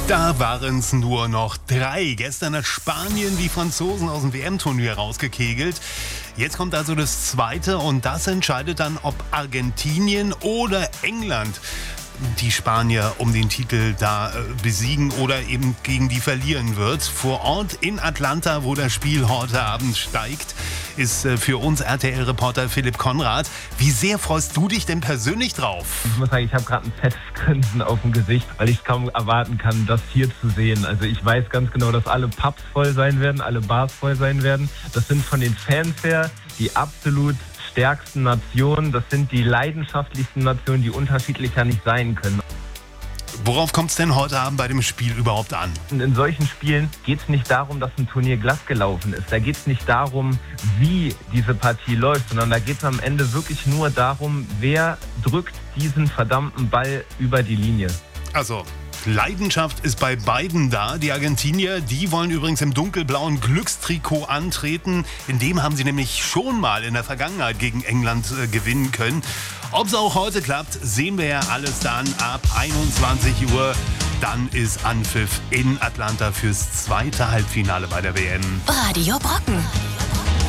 Da waren es nur noch 3. Gestern hat Spanien die Franzosen aus dem WM-Turnier rausgekegelt. Jetzt kommt also das 2. und das entscheidet dann, ob Argentinien oder England die Spanier um den Titel da besiegen oder eben gegen die verlieren wird. Vor Ort in Atlanta, wo das Spiel heute Abend steigt, ist für uns RTL-Reporter Philipp Konrad. Wie sehr freust du dich denn persönlich drauf? Ich muss sagen, ich habe gerade ein fettes Grinsen auf dem Gesicht, weil ich es kaum erwarten kann, das hier zu sehen. Also ich weiß ganz genau, dass alle Pubs voll sein werden, alle Bars voll sein werden. Das sind von den Fans her die absolut stärksten Nationen. Das sind die leidenschaftlichsten Nationen, die unterschiedlicher nicht sein können. Worauf kommt es denn heute Abend bei dem Spiel überhaupt an? Und in solchen Spielen geht es nicht darum, dass ein Turnier glatt gelaufen ist. Da geht es nicht darum, wie diese Partie läuft, sondern da geht es am Ende wirklich nur darum, wer drückt diesen verdammten Ball über die Linie. Also, Leidenschaft ist bei beiden da. Die Argentinier, die wollen übrigens im dunkelblauen Glückstrikot antreten. In dem haben sie nämlich schon mal in der Vergangenheit gegen England gewinnen können. Ob es auch heute klappt, sehen wir ja alles dann ab 21 Uhr. Dann ist Anpfiff in Atlanta fürs 2. Halbfinale bei der WM. Radio Brocken.